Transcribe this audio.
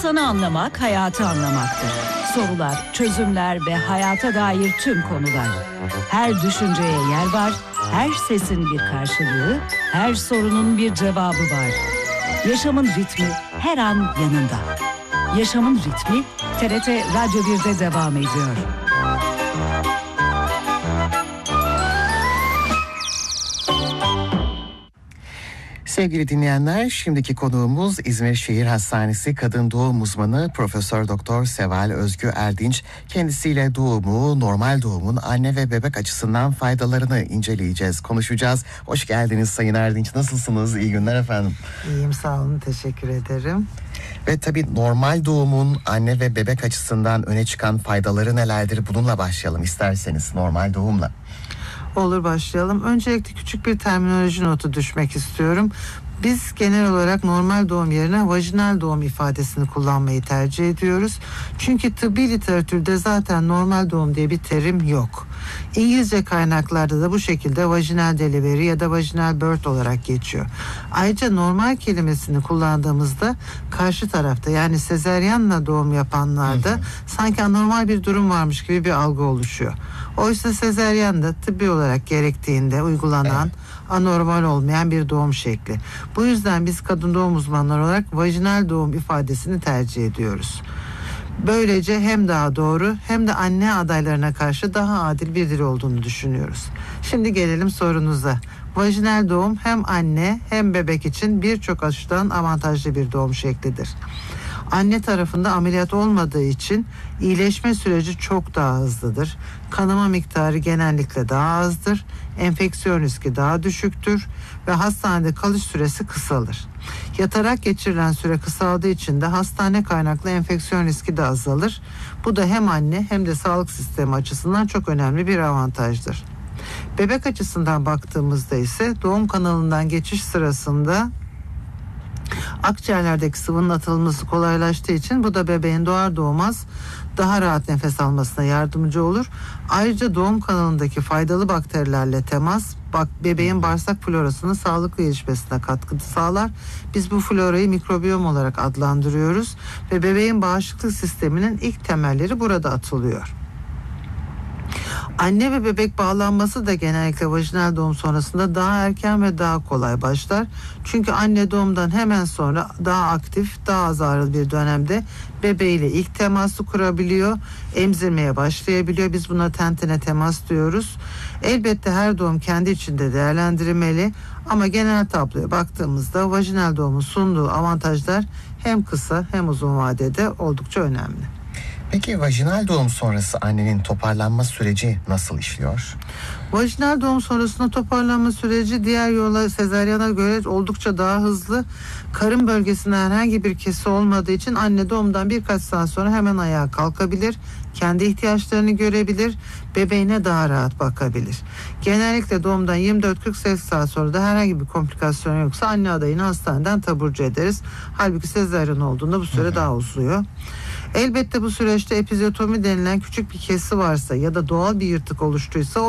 İnsanı anlamak, hayatı anlamaktır. Sorular, çözümler ve hayata dair tüm konular. Her düşünceye yer var, her sesin bir karşılığı, her sorunun bir cevabı var. Yaşamın ritmi her an yanında. Yaşamın ritmi TRT Radyo 1'de devam ediyor. Sevgili dinleyenler, şimdiki konuğumuz İzmir Şehir Hastanesi Kadın Doğum Uzmanı Profesör Doktor Seval Özgü Erdinç. Kendisiyle doğumu, normal doğumun anne ve bebek açısından faydalarını inceleyeceğiz, konuşacağız. Hoş geldiniz Sayın Erdinç. Nasılsınız? İyi günler efendim. İyiyim, sağ olun, teşekkür ederim. Ve tabii normal doğumun anne ve bebek açısından öne çıkan faydaları nelerdir? Bununla başlayalım isterseniz, normal doğumla. Olur, başlayalım. Öncelikle küçük bir terminoloji notu düşmek istiyorum. Biz genel olarak normal doğum yerine vajinal doğum ifadesini kullanmayı tercih ediyoruz. Çünkü tıbbi literatürde zaten normal doğum diye bir terim yok. İngilizce kaynaklarda da bu şekilde vaginal delivery ya da vaginal birth olarak geçiyor. Ayrıca normal kelimesini kullandığımızda karşı tarafta, yani sezaryenle doğum yapanlarda sanki anormal bir durum varmış gibi bir algı oluşuyor. Oysa sezaryen de tıbbi olarak gerektiğinde uygulanan anormal olmayan bir doğum şekli. Bu yüzden biz kadın doğum uzmanları olarak vajinal doğum ifadesini tercih ediyoruz. Böylece hem daha doğru hem de anne adaylarına karşı daha adil bir dil olduğunu düşünüyoruz. Şimdi gelelim sorunuza. Vajinal doğum hem anne hem bebek için birçok açıdan avantajlı bir doğum şeklidir. Anne tarafında ameliyat olmadığı için iyileşme süreci çok daha hızlıdır. Kanama miktarı genellikle daha azdır. Enfeksiyon riski daha düşüktür ve hastanede kalış süresi kısalır. Yatarak geçirilen süre kısaldığı için de hastane kaynaklı enfeksiyon riski de azalır. Bu da hem anne hem de sağlık sistemi açısından çok önemli bir avantajdır. Bebek açısından baktığımızda ise doğum kanalından geçiş sırasında akciğerlerdeki sıvının atılması kolaylaştığı için bu da bebeğin doğar doğmaz daha rahat nefes almasına yardımcı olur. Ayrıca doğum kanalındaki faydalı bakterilerle temas bebeğin bağırsak florasının sağlıklı gelişmesine katkı sağlar. Biz bu florayı mikrobiyom olarak adlandırıyoruz ve bebeğin bağışıklık sisteminin ilk temelleri burada atılıyor. Anne ve bebek bağlanması da genellikle vajinal doğum sonrasında daha erken ve daha kolay başlar. Çünkü anne doğumdan hemen sonra daha aktif, daha az ağrılı bir dönemde bebeğiyle ilk teması kurabiliyor, emzirmeye başlayabiliyor. Biz buna tentene temas diyoruz. Elbette her doğum kendi içinde değerlendirilmeli ama genel tabloya baktığımızda vajinal doğumun sunduğu avantajlar hem kısa hem uzun vadede oldukça önemli. Peki vajinal doğum sonrası annenin toparlanma süreci nasıl işliyor? Vajinal doğum sonrasında toparlanma süreci diğer yolla sezaryana göre oldukça daha hızlı. Karın bölgesinde herhangi bir kesi olmadığı için anne doğumdan birkaç saat sonra hemen ayağa kalkabilir, kendi ihtiyaçlarını görebilir, bebeğine daha rahat bakabilir. Genellikle doğumdan 24-48 saat sonra da herhangi bir komplikasyon yoksa anne adayını hastaneden taburcu ederiz. Halbuki sezaryen olduğunda bu süre daha uzuyor. Elbette bu süreçte epizotomi denilen küçük bir kesi varsa ya da doğal bir yırtık oluştuysa o